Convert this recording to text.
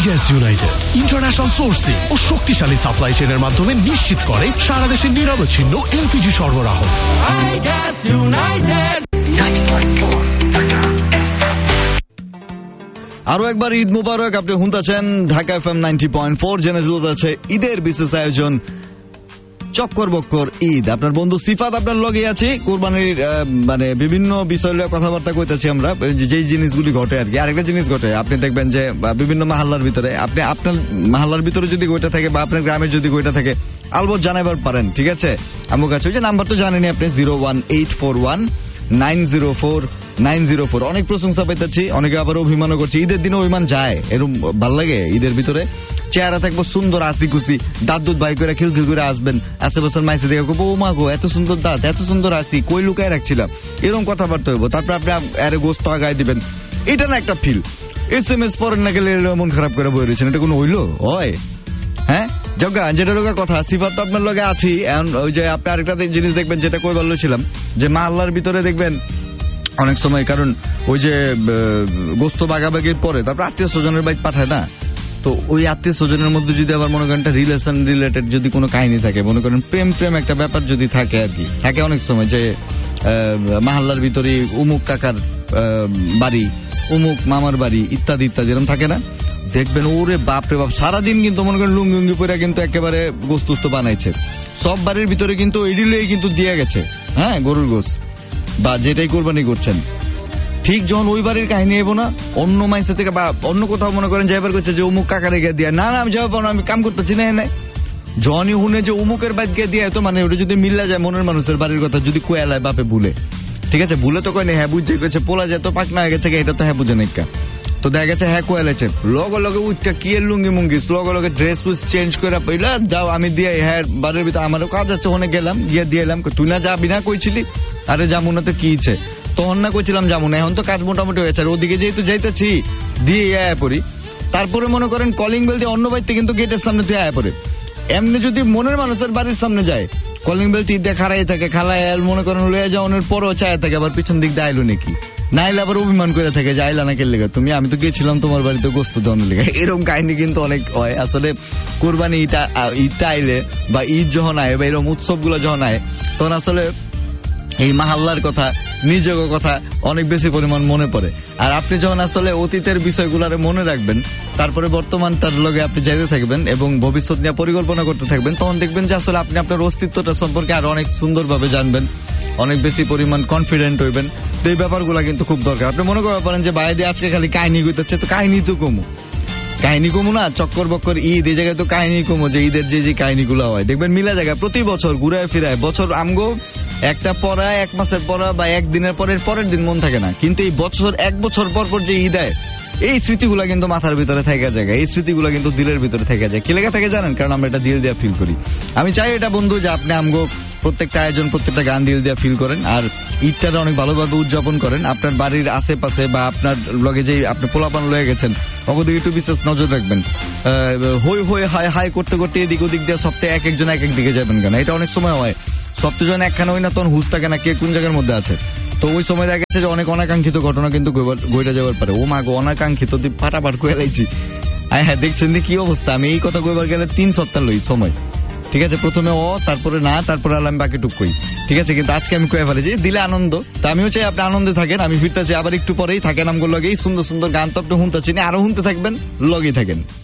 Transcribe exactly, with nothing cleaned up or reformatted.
Gas United international sourcing ও শক্তিশালী supply চেইনের মাধ্যমে নিশ্চিত করে সারা দেশে নিরবচ্ছিন্ন এলপিজি সরবরাহ। Gas United. আরো একবার ঈদ মুবারক। আপনি শুনতেছেন Dhaka FM ninety point four. জেনে আছে ঈদের বিশেষ আয়োজন চক্কর বক্কর ঈদ। আপনার বন্ধু সিফাত আপনার লগে আছে। কোরবানির মানে বিভিন্ন বিষয় নিয়ে কথাবার্তা কইতেছি আমরা, যেই জিনিসগুলি ঘটে আর কি। আরেকটা জিনিস ঘটে, আপনি দেখবেন যে বিভিন্ন মাহাল্লার ভিতরে, আপনি আপনার মাহাল্লার ভিতরে যদি গইটা থাকে বা আপনার গ্রামের যদি গইটা থাকে আলবত জানাইবার পারেন, ঠিক আছে আমার কাছে। ওই যে নাম্বার তো জানেনি আপনি, zero one eight four one nine zero four nine zero four. অনেক প্রশংসা পাইতেছি, অনেকে আবার অভিমানও করছে। ঈদের দিনে অভিমান যায়, এরকম ভাল লাগে। ঈদের ভিতরে চেহারা থাকবো সুন্দর, আসি খুশি, দাঁত দুধ বাই করে খিলখিল করে আসবেন, আশেপাশের মাইসে দেখে ও মা গো এত সুন্দর দাঁত, এত সুন্দর আসি, কই লুকায় রাখছিলাম, এরকম কথাবার্তা হইব। তারপরে আপনি আরে গোস্ত আগায় দিবেন, এটা না একটা ফিল। এস এম এস পরেন না গেলে মন খারাপ করে বই রয়েছেন, এটা কোনো হইলো হয়? হ্যাঁ জগা, যেটা লোকের কথা। সিফাত তো আপনার লগে আছি। ওই যে আপনি আরেকটা জিনিস দেখবেন, যেটা কই বলছিলাম, যে মাল্লার ভিতরে দেখবেন অনেক সময়, কারণ ওই যে গোস্ত বাগাবাগির পরে তারপর আত্মীয় স্বজনের বাইক পাঠায় না, তো ওই আত্মীয় স্বজনের মধ্যে যদি আবার মনে করেন একটা রিলেশন রিলেটেড যদি কোনো কাহিনী থাকে, মনে করেন প্রেম প্রেম একটা ব্যাপার যদি থাকে আর কি, থাকে অনেক সময় যে মাহাল্লার ভিতরে উমুক কাকার বাড়ি, উমুক মামার বাড়ি ইত্যাদি ইত্যাদি এরকম থাকে না, দেখবেন ওরে বাপ রে বাপ সারাদিন কিন্তু মনে করেন লুঙ্গি লুঙ্গি পরে কিন্তু একেবারে গোস্তুস্ত বানাইছে। সব বাড়ির ভিতরে কিন্তু এডিলেই কিন্তু দিয়ে গেছে, হ্যাঁ গরুর গোস বা যেটাই কোরবানি করছেন। ঠিক যখন ওই বাড়ির কাহিনী এবো না, অন্য মাইসে থেকে বা অন্য কোথাও মনে করেন যাইবার করছে যে অমুক কাকারে গিয়ে দিয়া, না না আমি যাবো না, আমি কাম করতেছি না। নাই জনই হুনে যে অমুকের বাদ গিয়ে দিয়ে, তো মানে ওটা যদি মিল্লা যায় মনের মানুষের বাড়ির কথা, যদি কোয়ালায় বাপে ভুলে, ঠিক আছে ভুলে তো কয় না, হ্যাঁ বুঝছে গেছে পোলা যায় তো পাকনা হয়ে গেছে, এটা তো হ্যাঁ বুঝে নাইকা, তো দেখা গেছে হ্যাঁ কোয়ালেছে লগে লগে উঠটা কি এর লুঙ্গি মুঙ্গি লগে লগে ড্রেস ফুস চেঞ্জ করে পইলা যাও, আমি দিয়ে হ্যাঁ বাড়ির ভিতরে আমারও কাজ আছে, ওখানে গেলাম, গিয়ে দিয়ে এলাম। তুই না যাবি না কইছিলি? আরে যাবো না তো কি ইচ্ছে, তখন না কইছিলাম যাবো না, এখন তো কাজ মোটামুটি হয়েছে, আর ওদিকে যেহেতু যাইতেছি দিয়ে আয়া পড়ি। তারপরে মনে করেন কলিং বেল দিয়ে অন্য বাড়িতে কিন্তু গেটের সামনে তুই আয়া পড়ে। এমনি যদি মনের মানুষের বাড়ির সামনে যায়, কলিং বেল তীর দিয়ে খাড়াই থাকে, খালায় মনে করেন লয়ে যাওয়ানোর পরও চায় থাকে, আবার পিছন দিক দিয়ে আইলো নাকি, নাইলে আবার অভিমান করে থাকে যে আইলা না কে লেগে তুমি, আমি তো গেছিলাম তোমার বাড়িতে গোস্ত দেওয়ানোর লেগে। এরকম কাহিনী কিন্তু অনেক হয়। আসলে কোরবানি ঈদটা ঈদটা আইলে বা ঈদ যখন আয় বা এরকম উৎসব গুলো যখন আয়, তখন আসলে এই মাহাল্লার কথা, নিজের কথা অনেক বেশি পরিমাণ মনে পড়ে। আর আপনি যখন আসলে অতীতের বিষয়গুলারে মনে রাখবেন, তারপরে বর্তমান তার লগে আপনি যাইতে থাকবেন এবং ভবিষ্যৎ নিয়ে পরিকল্পনা করতে থাকবেন, তখন দেখবেন যে আসলে আপনি আপনার অস্তিত্বটা সম্পর্কে আরো অনেক সুন্দরভাবে জানবেন, অনেক বেশি পরিমাণ কনফিডেন্ট হইবেন। তো এই ব্যাপারগুলো কিন্তু খুব দরকার। আপনি মনে করতে পারেন যে বাইরে আজকে খালি কাহিনী কইতেছে, তো কাহিনী তো কমু, কাহিনী কমু না, চক্কর বক্কর ঈদ, এই জায়গায় তো কাহিনী কমু, যে ঈদের যে যে কাহিনীগুলো হয় দেখবেন মিলা জায়গা প্রতি বছর ঘুরায় ফিরায়। বছর আমগো একটা পড়া এক মাসের পড়া বা একদিনের পরের পরের দিন মন থাকে না, কিন্তু এই বছর এক বছর পর পর যে ঈদ হয়, এই স্মৃতিগুলা কিন্তু মাথার ভিতরে থেকে যায়, এই স্মৃতিগুলা কিন্তু দিলের ভিতরে থেকে যায়। কি লেগে থাকে জানেন? কারণ আমরা এটা দিল দিয়ে ফিল করি। আমি চাই এটা বন্ধু যে আপনি আমগো প্রত্যেকটা আয়োজন, প্রত্যেকটা গান দিল দিয়ে ফিল করেন, আর ঈদটা অনেক ভালোভাবে উদযাপন করেন। আপনার বাড়ির আশেপাশে বা আপনার লগে যে আপনি পোলাপান লয়ে গেছেন, অগদিকে একটু বিশেষ নজর রাখবেন। হই হই হাই হাই করতে করতে এদিক ওদিক দিয়ে সপ্তাহে এক একজন এক এক দিকে যাবেন কেন, এটা অনেক সময় হয়। সপ্তাহজন একখানে হই না, তখন হুঁশ থাকে না কে কোন জায়গার মধ্যে আছে। তো ওই সময় দেখা গেছে যে অনেক অনাকাঙ্ক্ষিত ঘটনা কিন্তু ঘটে যাওয়ার পারে। ও মা গো অনাকাঙ্ক্ষিত তুই ফাটাফাট করে লাইছি। হ্যাঁ হ্যাঁ দেখছেন কি অবস্থা। আমি এই কথা কইবার গেলে তিন সপ্তাহ লই সময়, ঠিক আছে, প্রথমে ও, তারপরে না, তারপরে আমি বাকি টুক কই, ঠিক আছে। কিন্তু আজকে আমি কয়ে ফেলেছি দিলে আনন্দ, তো আমিও চাই আপনি আনন্দে থাকেন। আমি ফিরতেছি আবার একটু পরেই, থাকেন আমগুলো লগেই, সুন্দর সুন্দর গান তো আপনি শুনতেছি, আরো শুনতে থাকবেন, লগেই থাকেন।